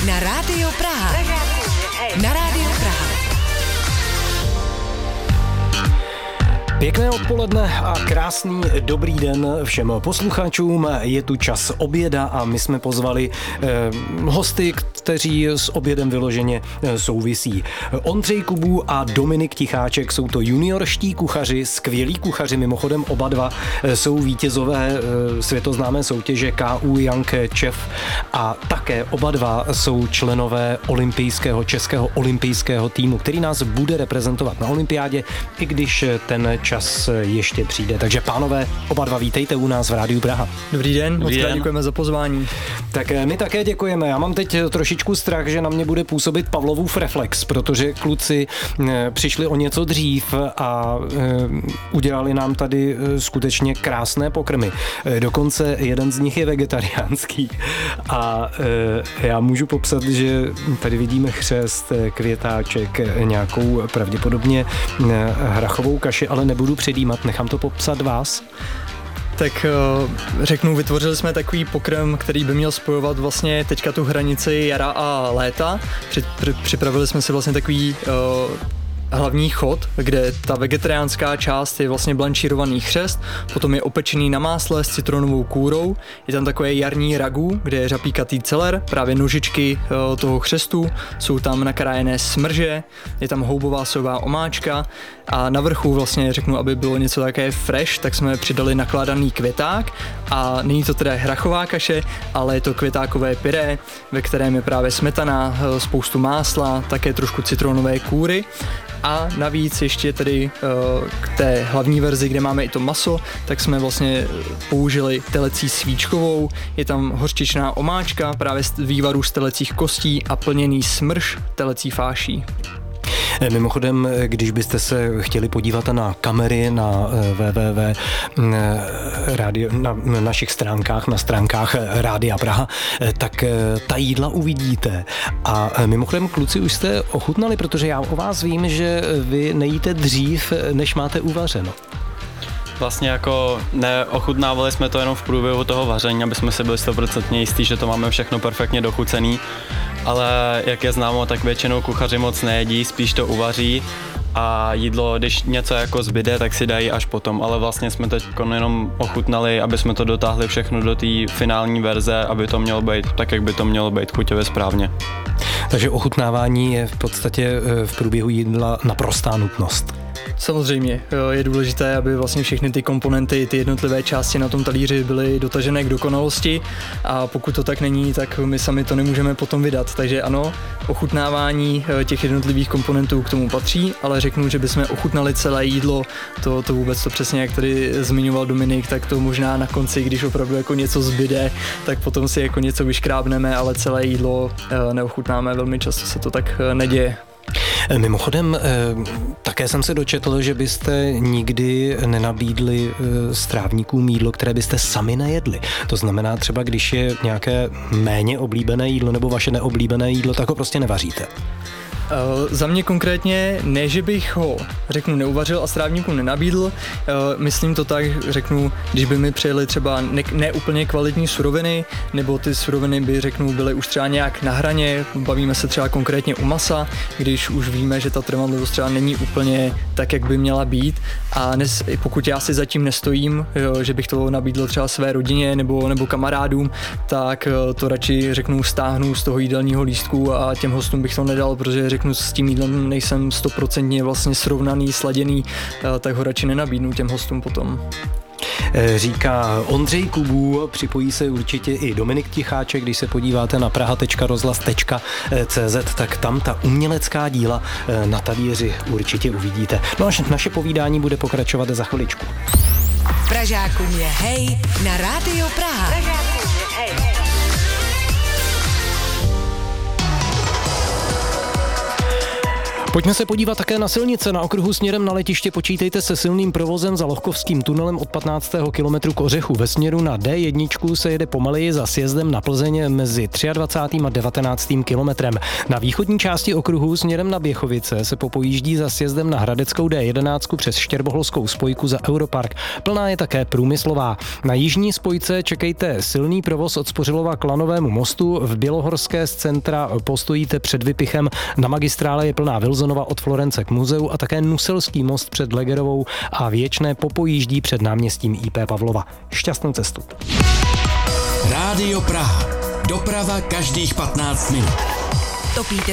na Rádio Praha. Na Rádio Praha. Pěkné odpoledne a krásný dobrý den všem posluchačům. Je tu čas oběda a my jsme pozvali hosty, kteří s obědem vyloženě souvisí. Ondřej Kubů a Dominik Ticháček jsou to juniorští kuchaři, skvělí kuchaři, mimochodem oba dva jsou vítězové světoznámé soutěže KU Young Chef a také oba dva jsou členové českého olympijského týmu, který nás bude reprezentovat na olympiádě, i když ten čas ještě přijde. Takže pánové, oba dva vítejte u nás v Rádiu Praha. Dobrý den, moc krát děkujeme za pozvání. Tak my také děkujeme. Já mám teď trošičku strach, že na mě bude působit Pavlovův reflex, protože kluci přišli o něco dřív a udělali nám tady skutečně krásné pokrmy. Dokonce jeden z nich je vegetariánský a já můžu popsat, že tady vidíme chřest, květáček, nějakou pravděpodobně hrachovou kaši, ale nebudu předjímat, nechám to popsat vás. Tak řeknu, vytvořili jsme takový pokrm, který by měl spojovat vlastně teďka tu hranici jara a léta. Připravili jsme si vlastně takový hlavní chod, kde ta vegetariánská část je vlastně blanšírovaný chřest, potom je opečený na másle s citronovou kůrou, je tam takové jarní ragu, kde je řapíkatý celer, právě nožičky toho chřestu, jsou tam nakrájené smrže, je tam houbová sojová omáčka a na vrchu vlastně řeknu, aby bylo něco také fresh, tak jsme přidali nakládaný květák a není to teda hrachová kaše, ale je to květákové pyré, ve kterém je právě smetana, spoustu másla, také trošku citronové kůry. A navíc ještě tedy k té hlavní verzi, kde máme i to maso, tak jsme vlastně použili telecí svíčkovou, je tam hořčičná omáčka právě z vývaru z telecích kostí a plněný smrš telecí fáší. Mimochodem, když byste se chtěli podívat na kamery na na našich stránkách, na stránkách Rádia Praha, tak ta jídla uvidíte. A mimochodem, kluci, už jste ochutnali, protože já o vás vím, že vy nejíte dřív, než máte uvařeno. Vlastně jako neochutnávali jsme to jenom v průběhu toho vaření, aby jsme si byli 100% jistí, že to máme všechno perfektně dochucený, ale jak je známo, tak většinou kuchaři moc nejedí, spíš to uvaří a jídlo, když něco jako zbyde, tak si dají až potom, ale vlastně jsme teď jenom ochutnali, aby jsme to dotáhli všechno do té finální verze, aby to mělo být tak, jak by to mělo být, chuťově správně. Takže ochutnávání je v podstatě v průběhu jídla naprostá nutnost. Samozřejmě je důležité, aby vlastně všechny ty komponenty, ty jednotlivé části na tom talíři byly dotažené k dokonalosti a pokud to tak není, tak my sami to nemůžeme potom vydat. Takže ano, ochutnávání těch jednotlivých komponentů k tomu patří, ale řeknu, že bychom ochutnali celé jídlo, to vůbec to přesně, jak tady zmiňoval Dominik, tak to možná na konci, když opravdu jako něco zbyde, tak potom si jako něco vyškrábneme, ale celé jídlo neochutnáme, velmi často se to tak neděje. Mimochodem, také jsem se dočetl, že byste nikdy nenabídli strávníkům jídlo, které byste sami nejedli. To znamená třeba, když je nějaké méně oblíbené jídlo nebo vaše neoblíbené jídlo, tak ho prostě nevaříte. Za mě konkrétně ne, že bych ho, řeknu, neuvařil a strávníkům nenabídl, myslím to tak, řeknu, když by mi přijeli třeba ne úplně kvalitní suroviny, nebo ty suroviny by, řeknu, byly už třeba nějak na hraně, bavíme se třeba konkrétně u masa, když už víme, že ta trvanlivost třeba není úplně tak, jak by měla být a pokud já si zatím nestojím, že bych to nabídl třeba své rodině nebo kamarádům, tak to radši, řeknu, stáhnu z toho jídelního lístku a těm hostům bych to nedal, protože řeknu, s tím jídlem nejsem 100% vlastně srovnaný, sladěný, tak ho radši nenabídnu těm hostům potom. Říká Ondřej Kubů, připojí se určitě i Dominik Ticháček, když se podíváte na praha.rozhlas.cz, tak tam ta umělecká díla na talíři určitě uvidíte. No a naše povídání bude pokračovat za chviličku. Pražákům je hej na Rádio Praha. Pražákům je hej. Pojďme se podívat také na silnice. Na okruhu směrem na letiště počítejte se silným provozem za Lohkovským tunelem od 15. kilometru k Ořechu. Ve směru na D1 se jede pomaleji za sjezdem na Plzeň mezi 23. a 19. kilometrem. Na východní části okruhu směrem na Běchovice se popojíždí za sjezdem na Hradeckou D11 přes Štěrboholskou spojku za Europark. Plná je také průmyslová. Na jižní spojce čekejte silný provoz od Spořilova k Lanovému mostu. V Bělohorské z centra postojíte před Vypichem. Na magistrále je plná Vilzonova od Florence k muzeu a také Nuselský most před Legerovou a Věčné popojíždí před náměstím IP Pavlova. Šťastnou cestu. Rádio Praha. Doprava každých 15 minut. Topíte